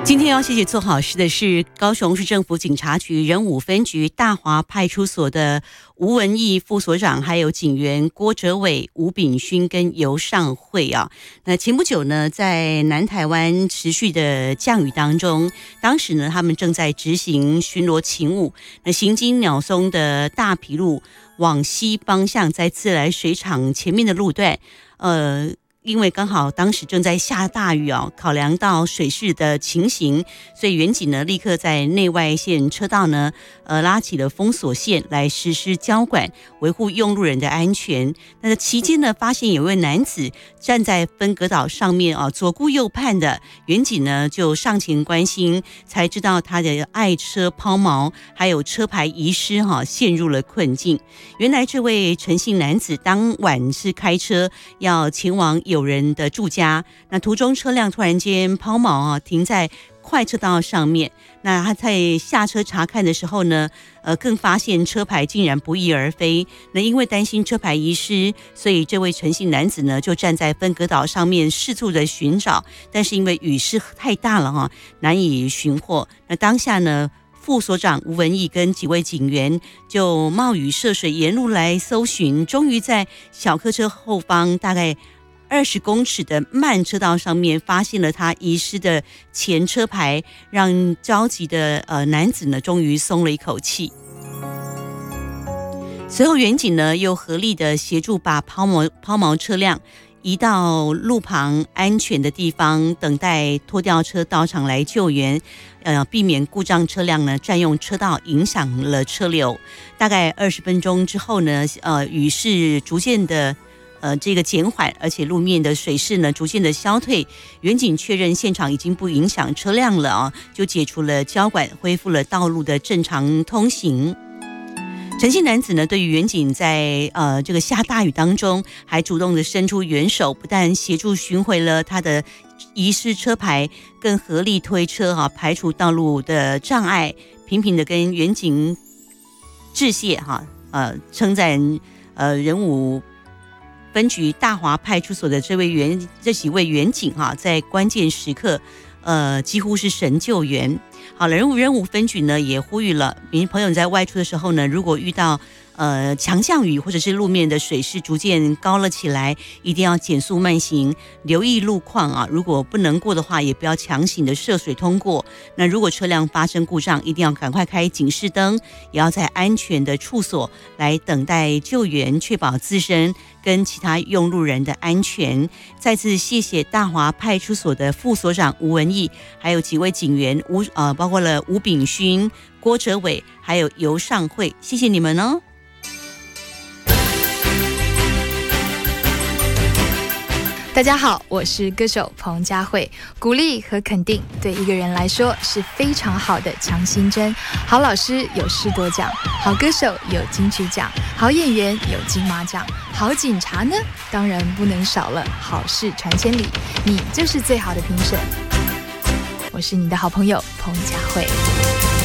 今天要谢谢做好事的是高雄市政府警察局仁武分局大华派出所的吴文义副所长，还有警员郭哲伟、吴炳勋跟尤尚慧啊。那前不久呢，在南台湾持续的降雨当中，当时呢，他们正在执行巡逻勤务。那行经鸟松的大埤路往西方向，在自来水厂前面的路段，因为刚好当时正在下大雨啊，考量到水势的情形，所以员警呢立刻在内外线车道呢，拉起了封锁线来实施交管，维护用路人的安全。那期间呢，发现有位男子站在分隔岛上面啊，左顾右盼的，员警呢就上前关心，才知道他的爱车抛锚，还有车牌遗失陷入了困境。原来这位陈姓男子当晚是开车要前往友人的住家，那途中车辆突然间抛锚停在快车道上面。那他在下车查看的时候呢，更发现车牌竟然不翼而飞。那因为担心车牌遗失，所以这位陈姓男子呢就站在分隔岛上面四处的寻找，但是因为雨势太大了难以寻获。那当下呢，副所长吴文义跟几位警员就冒雨涉水沿路来搜寻，终于在小客车后方大概20公尺的慢车道上面发现了他遗失的前车牌，让着急的男子呢终于松了一口气。随后员警呢又合力的协助把抛锚车辆移到路旁安全的地方，等待拖吊车到场来救援，避免故障车辆呢占用车道，影响了车流。大概20分钟之后呢，雨势逐渐的这个减缓，而且路面的水势呢逐渐的消退，员警确认现场已经不影响车辆了就解除了交管，恢复了道路的正常通行。陈姓男子呢，对于员警在这个下大雨当中，还主动的伸出援手，不但协助寻回了他的遗失车牌，更合力推车排除道路的障碍，频频的跟员警致谢称赞仁武分局大华派出所的这几位员警在关键时刻几乎是神救援。好了，仁武分局呢也呼吁了朋友在外出的时候呢，如果遇到强降雨或者是路面的水势逐渐高了起来，一定要减速慢行，留意路况如果不能过的话，也不要强行的涉水通过。那如果车辆发生故障，一定要赶快开警示灯，也要在安全的处所来等待救援，确保自身跟其他用路人的安全。再次谢谢大华派出所的副所长吴文义，还有几位警员包括了吴炳勋、郭哲伟，还有尤尚慧，谢谢你们哦。 大家好，我是歌手彭佳慧。鼓励和肯定对一个人来说是非常好的强心针。好老师有士多奖，好歌手有金曲奖，好演员有金马奖，好警察呢，当然不能少了好事传千里。你就是最好的评审。我是你的好朋友彭佳慧。